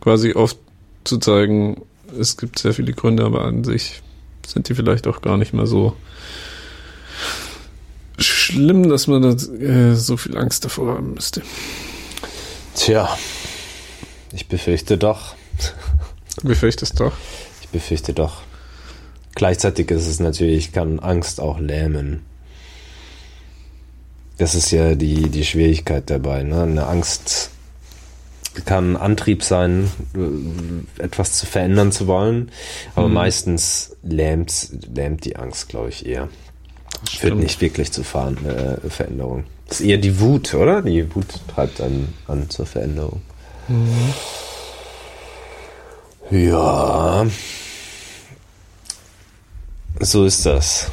quasi aufzuzeigen, es gibt sehr viele Gründe, aber an sich sind die vielleicht auch gar nicht mal so schlimm, dass man da so viel Angst davor haben müsste. Tja, ich befürchte doch. Du befürchtest doch? Ich befürchte doch. Gleichzeitig ist es natürlich, kann Angst auch lähmen. Das ist ja die Schwierigkeit dabei. Ne? Eine Angst kann Antrieb sein, etwas zu verändern zu wollen, aber meistens lähmt die Angst, glaube ich, eher. Führt nicht wirklich zu Veränderung. Das ist eher die Wut, oder? Die Wut treibt an zur Veränderung. Ja, so ist das.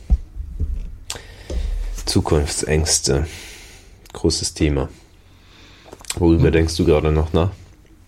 Zukunftsängste. Großes Thema. Worüber denkst du gerade noch nach?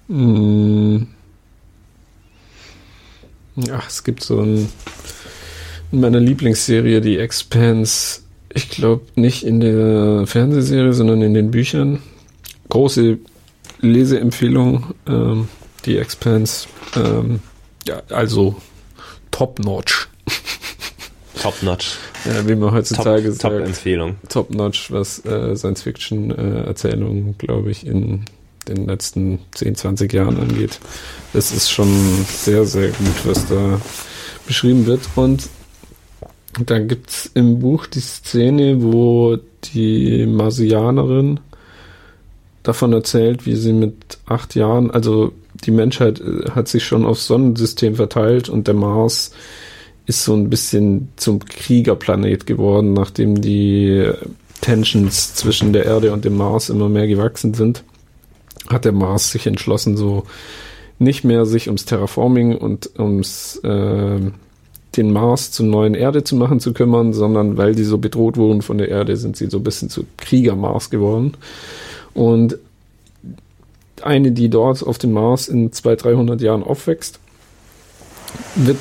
Ja, es gibt so in meiner Lieblingsserie, die Expanse, ich glaube nicht in der Fernsehserie, sondern in den Büchern. Große Leseempfehlung, die Expanse. Ja, also top-notch. Top-notch. Ja, wie man heutzutage sagt. Top-Empfehlung. Top-notch, was Science-Fiction-Erzählungen, glaube ich, in den letzten 10, 20 Jahren angeht. Es ist schon sehr, sehr gut, was da beschrieben wird. Und da gibt's im Buch die Szene, wo die Marsianerin davon erzählt, wie sie mit 8 Jahren, also die Menschheit hat sich schon aufs Sonnensystem verteilt und der Mars ist so ein bisschen zum Kriegerplanet geworden, nachdem die Tensions zwischen der Erde und dem Mars immer mehr gewachsen sind, hat der Mars sich entschlossen, so nicht mehr sich ums Terraforming und ums den Mars zur neuen Erde zu machen zu kümmern, sondern weil die so bedroht wurden von der Erde, sind sie so ein bisschen zu Krieger-Mars geworden. Und eine, die dort auf dem Mars in 200, 300 Jahren aufwächst, wird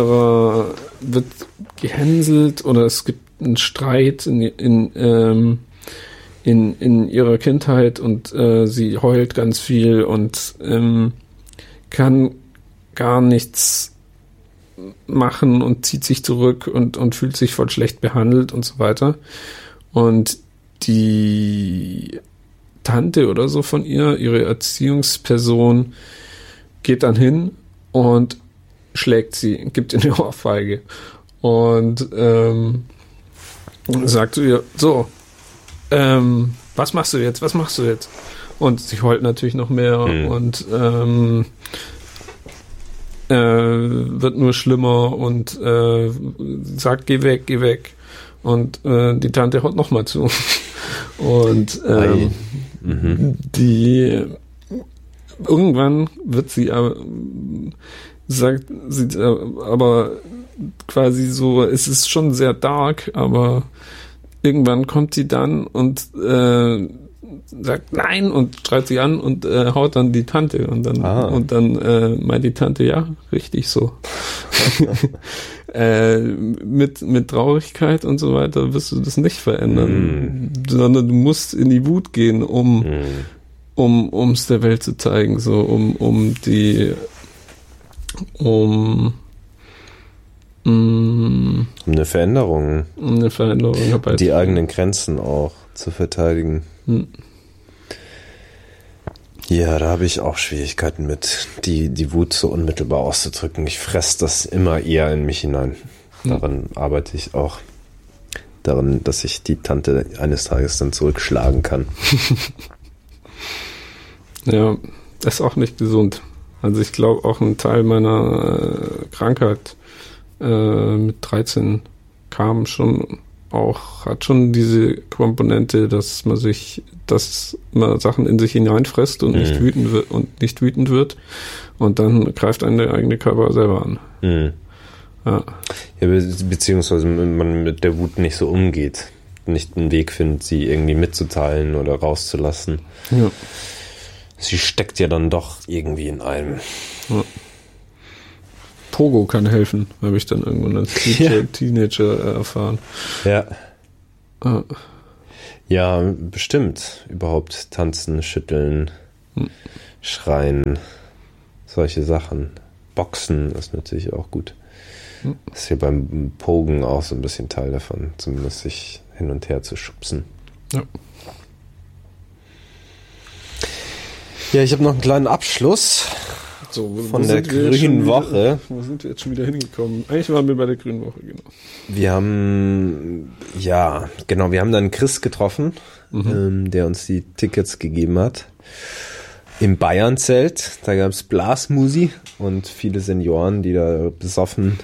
gehänselt oder es gibt einen Streit in ihrer Kindheit und sie heult ganz viel und kann gar nichts machen und zieht sich zurück und fühlt sich voll schlecht behandelt und so weiter. Und die Tante oder so von ihr, ihre Erziehungsperson, geht dann hin und schlägt sie, gibt ihr eine Ohrfeige und sagt zu ihr, so, was machst du jetzt? Und sie heult natürlich noch mehr und wird nur schlimmer und sagt, geh weg. Und die Tante haut nochmal zu. Und die irgendwann wird sie aber quasi so, es ist schon sehr dark, aber irgendwann kommt sie dann und sagt nein und schreit sie an und haut dann die Tante und dann meint die Tante, ja, richtig so. Mit Traurigkeit und so weiter wirst du das nicht verändern, sondern du musst in die Wut gehen, um es der Welt zu zeigen, so um eine Veränderung. Herbeizuführen. Die eigenen Grenzen auch zu verteidigen. Ja, da habe ich auch Schwierigkeiten mit, die Wut so unmittelbar auszudrücken. Ich fresse das immer eher in mich hinein. Daran arbeite ich auch. Daran, dass ich die Tante eines Tages dann zurückschlagen kann. Ja, das ist auch nicht gesund. Also ich glaube auch ein Teil meiner Krankheit mit 13 hat schon diese Komponente, dass man Sachen in sich hineinfrisst und nicht wütend wird und dann greift einen der eigene Körper selber an. Ja, beziehungsweise man mit der Wut nicht so umgeht, nicht einen Weg findet, sie irgendwie mitzuteilen oder rauszulassen. Ja. Sie steckt ja dann doch irgendwie in einem. Ja. Pogo kann helfen, habe ich dann irgendwann als Teenager erfahren. Ja. Ja, bestimmt. Überhaupt tanzen, schütteln, schreien. solche Sachen. Boxen ist natürlich auch gut. Das ist hier beim Pogen auch so ein bisschen Teil davon, zumindest sich hin und her zu schubsen. Ja. Ja, ich habe noch einen kleinen Abschluss von der Grünen Woche. Wo sind wir jetzt schon wieder hingekommen? Eigentlich waren wir bei der Grünen Woche, genau. Wir haben dann Chris getroffen, der uns die Tickets gegeben hat. Im Bayern-Zelt, da gab es Blasmusi und viele Senioren, die da besoffen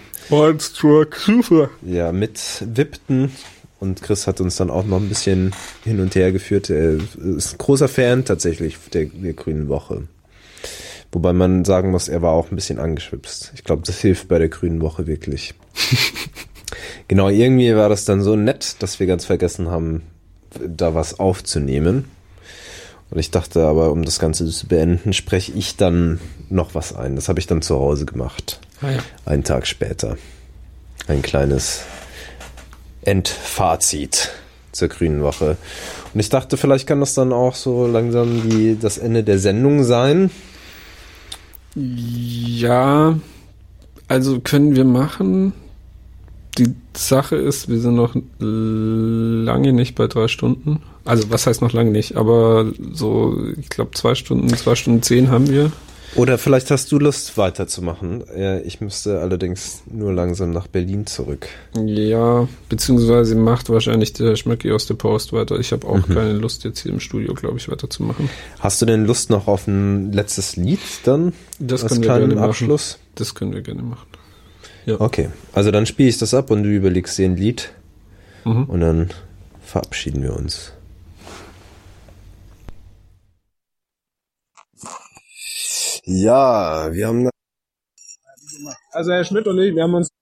mitwippten. Und Chris hat uns dann auch noch ein bisschen hin und her geführt. Er ist ein großer Fan tatsächlich der Grünen Woche. Wobei man sagen muss, er war auch ein bisschen angeschwipst. Ich glaube, das hilft bei der Grünen Woche wirklich. Genau, irgendwie war das dann so nett, dass wir ganz vergessen haben, da was aufzunehmen. Und ich dachte aber, um das Ganze zu beenden, spreche ich dann noch was ein. Das habe ich dann zu Hause gemacht. Einen Tag später. Ein kleines Endfazit zur Grünen Woche. Und ich dachte, vielleicht kann das dann auch so langsam das Ende der Sendung sein. Ja, also können wir machen. Die Sache ist, wir sind noch lange nicht bei 3 Stunden. Also was heißt noch lange nicht, aber so, ich glaube 2 Stunden 10 haben wir. Oder vielleicht hast du Lust weiterzumachen. Ja, ich müsste allerdings nur langsam nach Berlin zurück. Ja, beziehungsweise macht wahrscheinlich der Schmöcki aus der Post weiter. Ich habe auch keine Lust jetzt hier im Studio, glaube ich, weiterzumachen. Hast du denn Lust noch auf ein letztes Lied dann? Das können wir gerne Abschluss? Machen. Das können wir gerne machen. Ja. Okay, also dann spiele ich das ab und du überlegst dir ein Lied und dann verabschieden wir uns. Ja, wir haben... Also Herr Schmidt und ich, wir haben uns...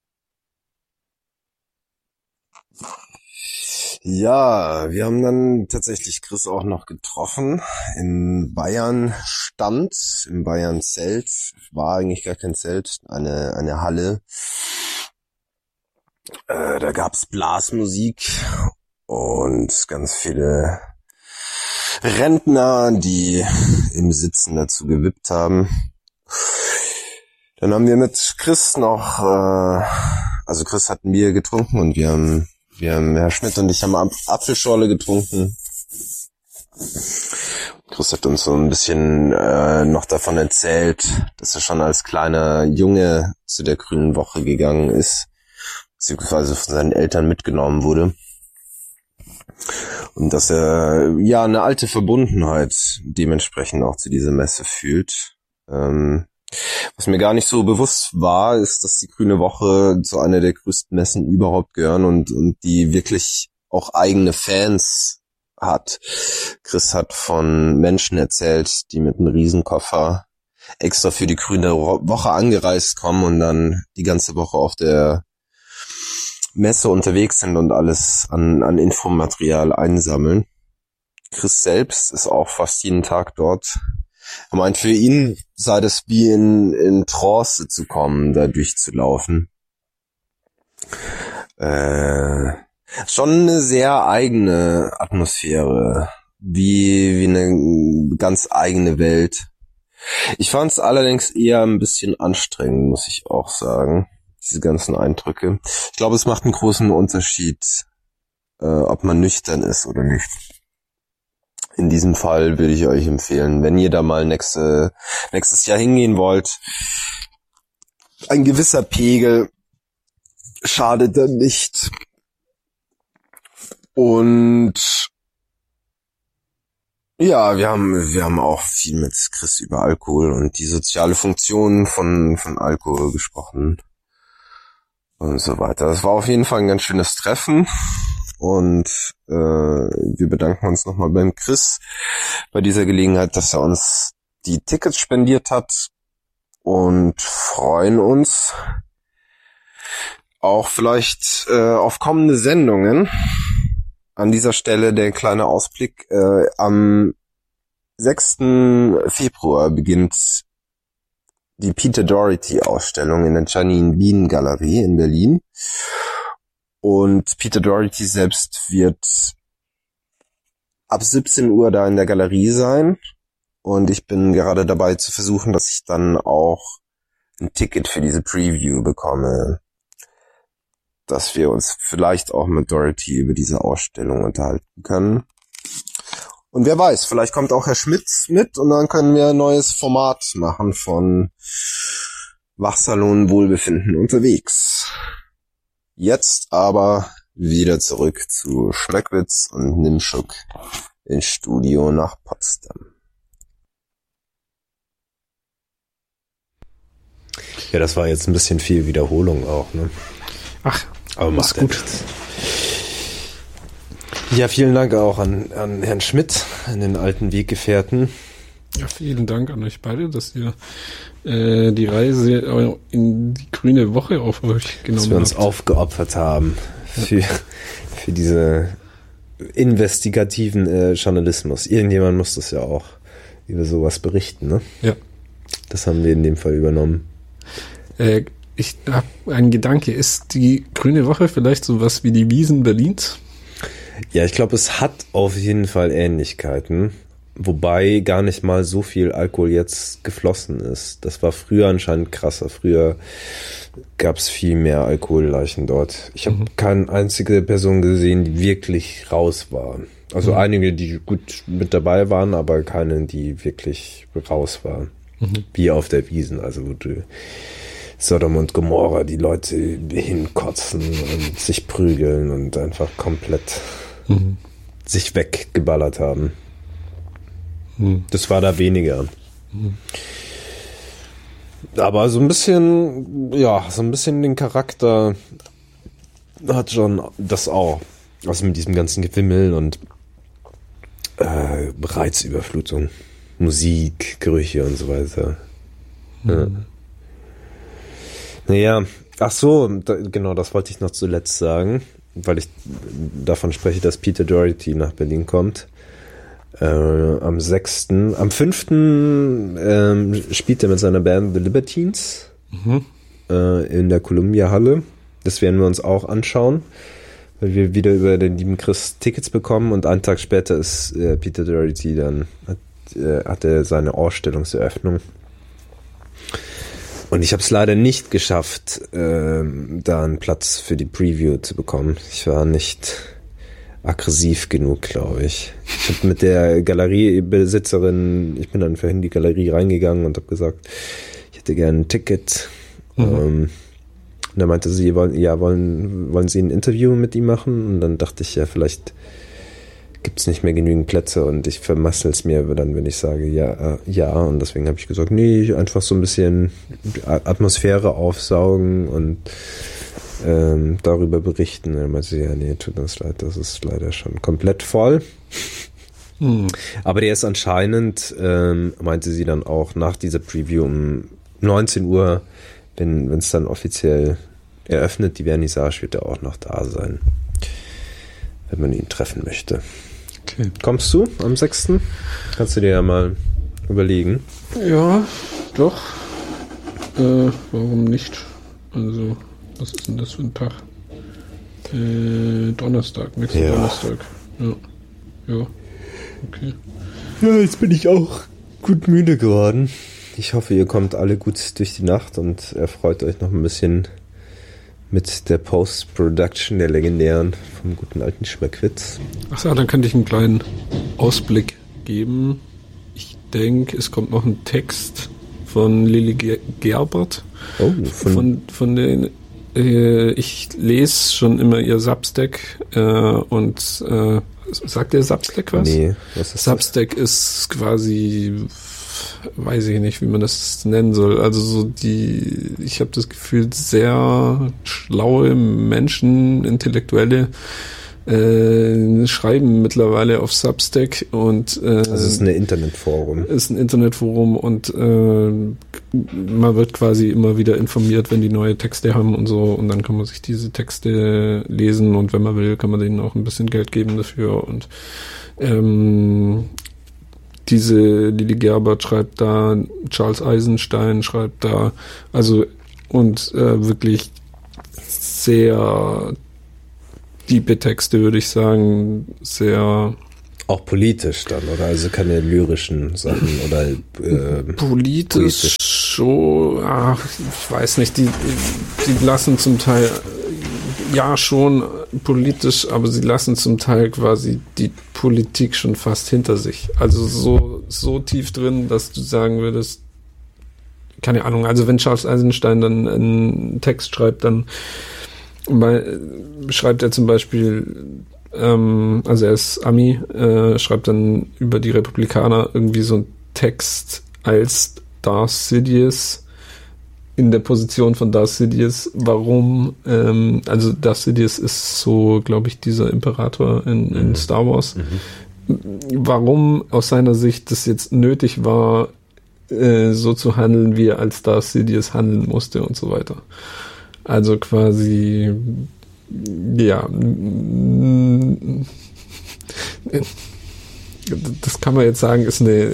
Ja, wir haben dann tatsächlich Chris auch noch getroffen. Im Bayern-Stand, im Bayern-Zelt. War eigentlich gar kein Zelt, eine Halle. Da gab's Blasmusik und ganz viele Rentner, die im Sitzen dazu gewippt haben. Dann haben wir mit Chris noch, also Chris hat ein Bier getrunken und wir haben Herr Schmidt und ich haben Apfelschorle getrunken. Chris hat uns so ein bisschen noch davon erzählt, dass er schon als kleiner Junge zu der Grünen Woche gegangen ist, beziehungsweise von seinen Eltern mitgenommen wurde. Und dass er ja eine alte Verbundenheit dementsprechend auch zu dieser Messe fühlt. Was mir gar nicht so bewusst war, ist, dass die Grüne Woche zu einer der größten Messen überhaupt gehören und die wirklich auch eigene Fans hat. Chris hat von Menschen erzählt, die mit einem Riesenkoffer extra für die Grüne Woche angereist kommen und dann die ganze Woche auf der Messe unterwegs sind und alles an Infomaterial einsammeln. Chris selbst ist auch fast jeden Tag dort. Er meint, für ihn sei das wie in Trance zu kommen, da durchzulaufen. Schon eine sehr eigene Atmosphäre, wie eine ganz eigene Welt. Ich fand es allerdings eher ein bisschen anstrengend, muss ich auch sagen, diese ganzen Eindrücke. Ich glaube, es macht einen großen Unterschied, ob man nüchtern ist oder nicht. In diesem Fall würde ich euch empfehlen, wenn ihr da mal nächstes Jahr hingehen wollt, ein gewisser Pegel schadet dann nicht. Und ja, wir haben auch viel mit Chris über Alkohol und die soziale Funktion von Alkohol gesprochen und so weiter. Das war auf jeden Fall ein ganz schönes Treffen. Und wir bedanken uns nochmal beim Chris bei dieser Gelegenheit, dass er uns die Tickets spendiert hat und freuen uns auch vielleicht auf kommende Sendungen. An dieser Stelle der kleine Ausblick. Am 6. Februar beginnt die Peter Doherty-Ausstellung in der Janine Bean Galerie in Berlin. Und Peter Doherty selbst wird ab 17 Uhr da in der Galerie sein und ich bin gerade dabei zu versuchen, dass ich dann auch ein Ticket für diese Preview bekomme, dass wir uns vielleicht auch mit Dorothy über diese Ausstellung unterhalten können. Und wer weiß, vielleicht kommt auch Herr Schmitz mit und dann können wir ein neues Format machen von Wachsalon Wohlbefinden unterwegs. Jetzt aber wieder zurück zu Schmöckwitz und Nimschuk ins Studio nach Potsdam. Ja, das war jetzt ein bisschen viel Wiederholung auch, ne? Ach, aber macht gut. Ja, vielen Dank auch an Herrn Schmidt, an den alten Weggefährten. Ja, vielen Dank an euch beide, dass ihr die Reise in die Grüne Woche auf euch genommen habt. Dass wir uns aufgeopfert haben für diese investigativen Journalismus. Irgendjemand muss das ja auch über sowas berichten, ne? Ja. Das haben wir in dem Fall übernommen. Ich habe einen Gedanke. Ist die Grüne Woche vielleicht sowas wie die Wiesn Berlins? Ja, ich glaube, es hat auf jeden Fall Ähnlichkeiten. Wobei gar nicht mal so viel Alkohol jetzt geflossen ist. Das war früher anscheinend krasser. Früher gab es viel mehr Alkoholleichen dort. Ich habe keine einzige Person gesehen, die wirklich raus war. Also einige, die gut mit dabei waren, aber keine, die wirklich raus war. Wie auf der Wiesn, also wo du Sodom und Gomorra, die Leute hinkotzen und sich prügeln und einfach komplett sich weggeballert haben. Das war da weniger. Aber so ein bisschen den Charakter hat schon das auch. Also mit diesem ganzen Gewimmel und Reizüberflutung, Musik, Gerüche und so weiter. Ja. Naja, ach so, genau, das wollte ich noch zuletzt sagen, weil ich davon spreche, dass Peter Doherty nach Berlin kommt. Am 6., am 5. Spielt er mit seiner Band The Libertines in der Columbia Halle. Das werden wir uns auch anschauen, weil wir wieder über den lieben Chris Tickets bekommen und einen Tag später ist Peter Doherty dann, hat er seine Ausstellungseröffnung. Und ich habe es leider nicht geschafft, da einen Platz für die Preview zu bekommen. Ich war nicht aggressiv genug, glaube ich. Ich habe mit der Galeriebesitzerin, ich bin dann vorhin in die Galerie reingegangen und habe gesagt, ich hätte gerne ein Ticket. Und dann meinte sie, wollen Sie ein Interview mit ihm machen? Und dann dachte ich, ja, vielleicht gibt's nicht mehr genügend Plätze und ich vermassel es mir dann, wenn ich sage ja. Und deswegen habe ich gesagt, nee, einfach so ein bisschen Atmosphäre aufsaugen und darüber berichten. Dann meinte sie, ja, nee, tut uns leid, das ist leider schon komplett voll. Aber der ist anscheinend, meinte sie dann auch, nach dieser Preview um 19 Uhr, wenn es dann offiziell eröffnet, die Vernissage, wird er auch noch da sein, wenn man ihn treffen möchte. Okay. Kommst du am 6.? Kannst du dir ja mal überlegen. Ja, doch. Warum nicht? Also, was ist denn das für ein Tag? Donnerstag, nächsten Donnerstag. Ja. Okay. Ja, jetzt bin ich auch gut müde geworden. Ich hoffe, ihr kommt alle gut durch die Nacht und erfreut euch noch ein bisschen mit der Post-Production der legendären vom guten alten Schmöckwitz. Achso, dann könnte ich einen kleinen Ausblick geben. Ich denke, es kommt noch ein Text von Lili Gerbert. Oh, von den ich lese schon immer ihr Substack und sagt der Substack was? Nee, was ist Substack ist quasi, weiß ich nicht, wie man das nennen soll. Also so ich habe das Gefühl, sehr schlaue Menschen, Intellektuelle schreiben mittlerweile auf Substack und das ist ein Internetforum. Ist ein Internetforum und man wird quasi immer wieder informiert, wenn die neue Texte haben und so, und dann kann man sich diese Texte lesen und wenn man will, kann man denen auch ein bisschen Geld geben dafür. Und diese Lili Gerbert schreibt da, Charles Eisenstein schreibt da, also und wirklich sehr tiefe Texte, würde ich sagen, sehr Auch politisch dann, oder? Also keine lyrischen Sachen oder politisch schon, ich weiß nicht, die lassen zum Teil, ja schon politisch, aber sie lassen zum Teil quasi die Politik schon fast hinter sich. Also so tief drin, dass du sagen würdest, keine Ahnung, also wenn Charles Eisenstein dann einen Text schreibt, dann schreibt er zum Beispiel, also er ist Ami, schreibt dann über die Republikaner irgendwie so einen Text als Darth Sidious in der Position von Darth Sidious, warum, also Darth Sidious ist so, glaube ich, dieser Imperator in Star Wars, warum aus seiner Sicht das jetzt nötig war, so zu handeln, wie er als Darth Sidious handeln musste und so weiter. Also quasi, ja, das kann man jetzt sagen, ist eine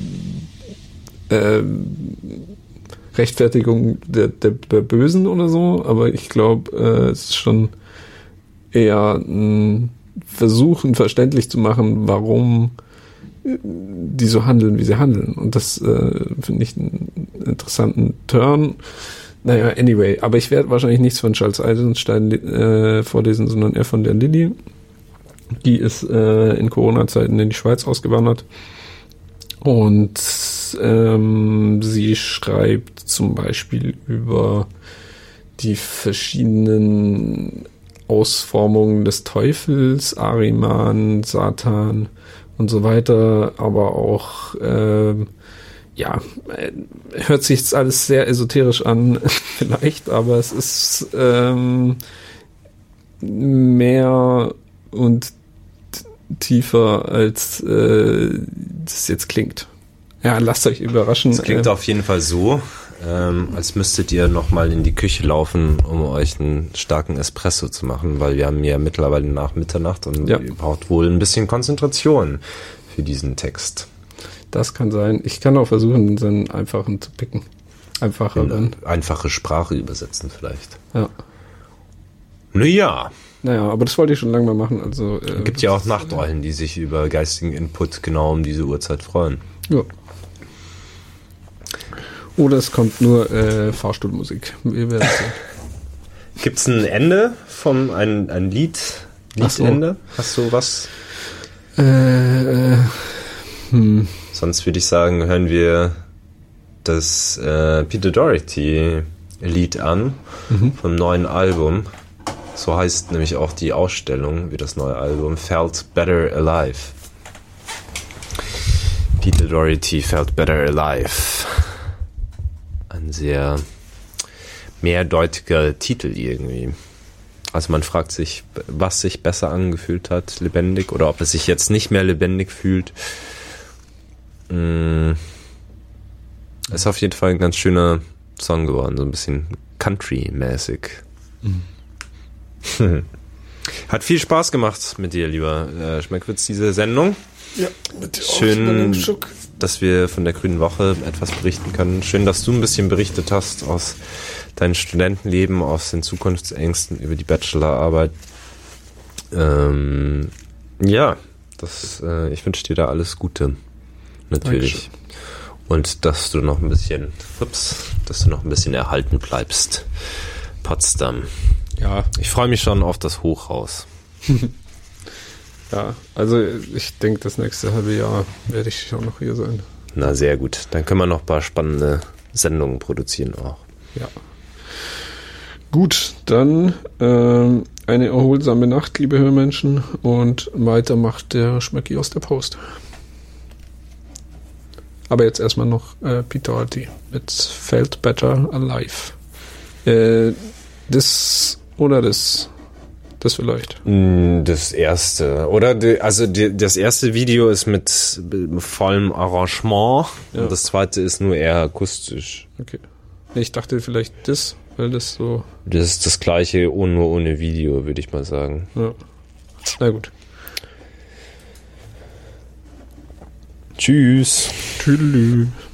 Rechtfertigung der Bösen oder so, aber ich glaube, es ist schon eher ein Versuchen, verständlich zu machen, warum die so handeln, wie sie handeln. Und das finde ich einen interessanten Turn. Naja, anyway, aber ich werde wahrscheinlich nichts von Charles Eisenstein vorlesen, sondern eher von der Lilly. Die ist in Corona-Zeiten in die Schweiz ausgewandert. Und sie schreibt zum Beispiel über die verschiedenen Ausformungen des Teufels, Ahriman, Satan und so weiter, aber auch hört sich jetzt alles sehr esoterisch an, vielleicht, aber es ist mehr und tiefer, als das jetzt klingt. Ja, lasst euch überraschen. Es klingt auf jeden Fall so, als müsstet ihr nochmal in die Küche laufen, um euch einen starken Espresso zu machen, weil wir haben ja mittlerweile nach Mitternacht und ihr braucht wohl ein bisschen Konzentration für diesen Text. Das kann sein. Ich kann auch versuchen, so einen einfachen zu picken. Einfache Sprache übersetzen vielleicht. Ja. Naja, aber das wollte ich schon lange mal machen. Also gibt ja auch Nachteulen, die sich über geistigen Input genau um diese Uhrzeit freuen. Ja. Oder es kommt nur Fahrstuhlmusik. Wir werden sehen. Gibt es ein Ende von ein Liedende? Hast du was? Sonst würde ich sagen, hören wir das Peter Doherty Lied an vom neuen Album. So heißt nämlich auch die Ausstellung, wie das neue Album, Felt Better Alive. Peter Doherty, Felt Better Alive. Ein sehr mehrdeutiger Titel irgendwie. Also man fragt sich, was sich besser angefühlt hat, lebendig, oder ob es sich jetzt nicht mehr lebendig fühlt. Ist auf jeden Fall ein ganz schöner Song geworden, so ein bisschen Country-mäßig. Hat viel Spaß gemacht mit dir, lieber Schmeckwitz, diese Sendung. Ja, mit dir schön, dass wir von der Grünen Woche etwas berichten können. Schön, dass du ein bisschen berichtet hast aus deinem Studentenleben, aus den Zukunftsängsten über die Bachelorarbeit. Ich wünsche dir da alles Gute. Natürlich. Dankeschön. Und dass du noch ein bisschen erhalten bleibst. Potsdam. Ja. Ich freue mich schon auf das Hochhaus. Ja, also ich denke, das nächste halbe Jahr werde ich auch noch hier sein. Na, sehr gut. Dann können wir noch ein paar spannende Sendungen produzieren auch. Ja. Gut, dann eine erholsame Nacht, liebe Hörmenschen. Und weiter macht der Schmecki aus der Post. Aber jetzt erstmal noch Peter Doherty mit Felt Better Alive. Das oder das? Das vielleicht. Das erste. Oder das erste Video ist mit vollem Arrangement und das zweite ist nur eher akustisch. Okay. Ich dachte vielleicht das, weil das so... Das ist das gleiche, nur ohne Video, würde ich mal sagen. Ja. Na gut. Tschüss. Tschüss.